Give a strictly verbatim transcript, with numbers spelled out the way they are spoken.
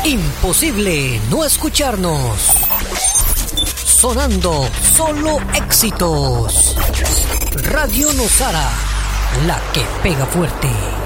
Imposible no escucharnos. Sonando solo éxitos. Radio Nosara, la que pega fuerte.